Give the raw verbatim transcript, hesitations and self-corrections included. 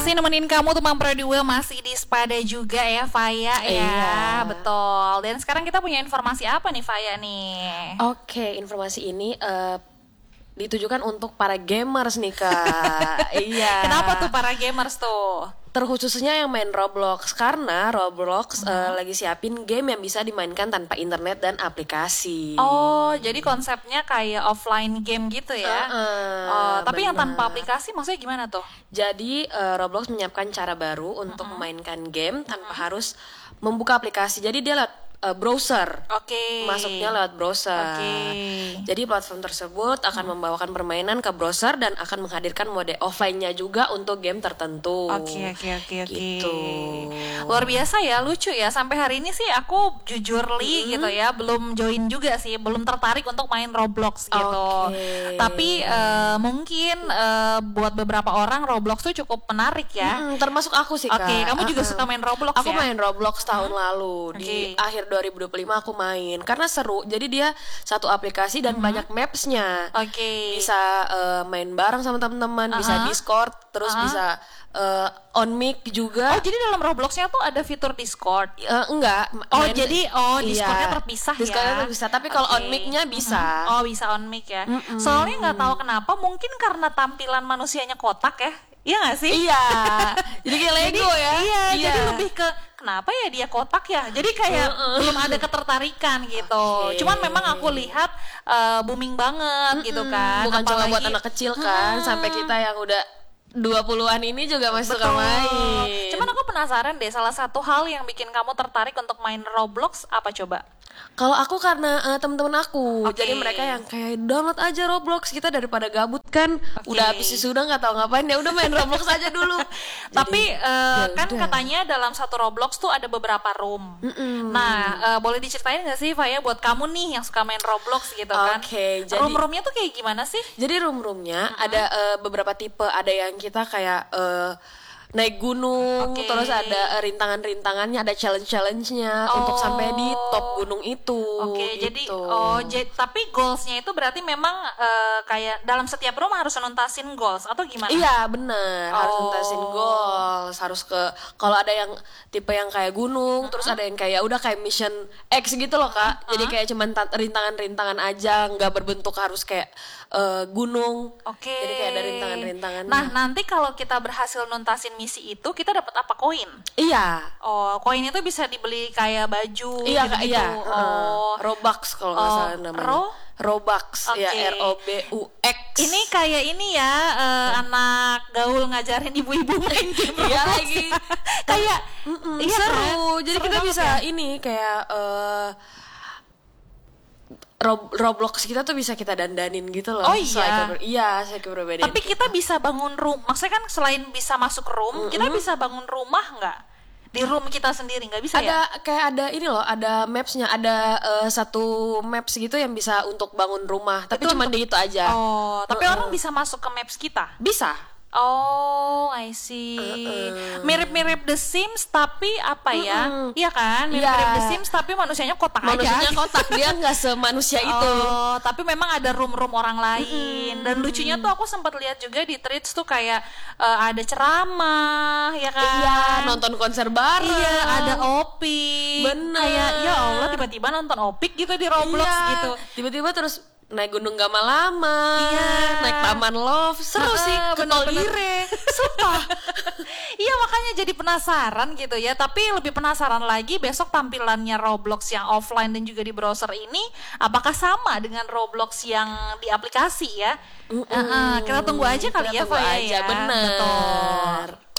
Masih nemenin kamu tuh Mang Produa, masih di Spada juga ya Faya ya. Iya. Betul. Dan sekarang kita punya informasi apa nih Faya nih? Oke, informasi ini uh, ditujukan untuk para gamers nih Kak. Iya. Kenapa tuh para gamers tuh? Terkhususnya yang main Roblox, karena Roblox hmm. uh, lagi siapin game yang bisa dimainkan tanpa internet dan aplikasi. Oh, jadi konsepnya kayak offline game gitu ya? Uh, uh, oh, tapi bener. yang tanpa aplikasi maksudnya gimana tuh? Jadi uh, Roblox menyiapkan cara baru untuk uh-huh. memainkan game tanpa uh-huh. harus membuka aplikasi. Jadi dia lewat uh, browser. Oke. Okay. Masuknya lewat browser. Oke. Okay. Jadi platform tersebut akan hmm. membawakan permainan ke browser dan akan menghadirkan mode offline-nya juga untuk game tertentu. Oke oke oke oke. Gitu. Luar biasa ya, lucu ya. Sampai hari ini sih aku jujur li hmm. gitu ya, belum join juga sih, belum tertarik untuk main Roblox gitu. Okay. Tapi uh, mungkin uh, buat beberapa orang Roblox tuh cukup menarik ya. Hmm, termasuk aku sih Kak. Oke, okay, kamu juga uh-huh. suka main Roblox aku ya? Aku main Roblox tahun hmm. lalu okay. di akhir dua ribu dua puluh lima aku main karena seru. Jadi dia satu aplikasi dan hmm. banyak maps-nya. Oke. Okay. Bisa uh, main bareng sama teman-teman, uh-huh. bisa Discord, terus uh-huh. bisa uh, on mic juga. Oh, jadi dalam Roblox-nya tuh ada fitur Discord? Uh, enggak. Oh, main, jadi oh Discord-nya iya, terpisah Discord-nya ya. Discord-nya terpisah, tapi kalau okay. on mic-nya bisa. Mm-hmm. Oh, bisa on mic ya. Mm-hmm. Soalnya nggak tahu kenapa, mungkin karena tampilan manusianya kotak ya. Iya gak sih? Iya. Jadi kayak Lego jadi, ya. Iya, iya, jadi lebih ke kenapa ya dia kotak ya? Jadi kayak uh-uh. belum ada ketertarikan gitu. Okay. Cuman memang aku lihat uh, booming banget mm-mm. gitu kan. Bukan apalagi, cuma buat anak kecil kan, hmm. sampai kita yang udah dua puluhan ini juga masih suka main. Cuman aku penasaran deh, salah satu hal yang bikin kamu tertarik untuk main Roblox apa coba? Kalau aku karena uh, teman-teman aku, okay. jadi mereka yang kayak download aja Roblox, kita daripada gabut kan, okay. udah habis sudah nggak tahu ngapain ya udah main Roblox aja dulu. Tapi uh, kan udah. Katanya dalam satu Roblox tuh ada beberapa room. Mm-mm. Nah, uh, boleh diceritain nggak sih Faya buat kamu nih yang suka main Roblox gitu kan? Oke, okay, jadi room-roomnya tuh kayak gimana sih? Jadi room-roomnya mm-hmm. ada uh, beberapa tipe, ada yang kita kayak uh, naik gunung, okay. terus ada rintangan-rintangannya, ada challenge-challenge-nya oh. untuk sampai di top gunung itu. Oke, okay, gitu. jadi oh, j- tapi goals-nya itu berarti memang uh, kayak dalam setiap room harus nuntasin goals atau gimana? Iya, benar. Oh. Harus nuntasin goals, harus ke kalau ada yang tipe yang kayak gunung, uh-huh. terus ada yang kayak udah kayak mission X gitu loh, Kak. Uh-huh. Jadi kayak cuman ta- rintangan-rintangan aja, nggak berbentuk harus kayak uh, gunung. Oke. Okay. Jadi kayak ada rintangan-rintangan. Nah, nanti kalau kita berhasil nuntasin misi itu kita dapat apa? Koin? Iya. Oh, koin itu bisa dibeli kayak baju iya, gitu. Iya. Oh, Robux kalau nggak oh, salah namanya. Ro? Robux, okay. ya R O B U X. Ini kayak ini ya uh, anak gaul ngajarin ibu-ibu main game Roblox. Iya lagi. Kayak iya seru. Kan? Jadi seru kita bisa ya? ini kayak uh, Rob- Roblox kita tuh bisa kita dandanin gitu loh. Oh iya. Ber- iya, saya kepribadian. Tapi kita bisa bangun room. Maksudnya kan selain bisa masuk room, mm-hmm. kita bisa bangun rumah nggak? Di room kita sendiri nggak bisa ada, ya? Ada kayak ada ini loh, ada maps-nya, ada uh, satu maps gitu yang bisa untuk bangun rumah. Tapi cuma di itu aja. Oh, tapi uh-uh. orang bisa masuk ke maps kita? Bisa. Oh, I see. Uh-uh. Mirip-mirip The Sims tapi apa ya? Uh-uh. Iya kan? Mirip-mirip yeah. The Sims tapi manusianya kotak manusianya aja. Manusianya kotak, dia nggak semanusia itu. Oh, tapi memang ada room-room orang lain. Uh-uh. Dan lucunya tuh aku sempat lihat juga di Threads tuh kayak uh, ada ceramah, ya kan? Iya, nonton konser bareng. Iya, ada Opik. Bener. Kayak ya Allah tiba-tiba nonton Opik gitu di Roblox iya. gitu. Tiba-tiba terus naik gunung gak lama, iya. naik taman love, seru uh, sih, ke Tol Ire, sumpah. Iya makanya jadi penasaran gitu ya. Tapi lebih penasaran lagi besok tampilannya Roblox yang offline dan juga di browser ini, apakah sama dengan Roblox yang di aplikasi ya? Uh-uh. Uh-uh. Kita tunggu aja kali kita ya, Faya ya. Bener. Betul.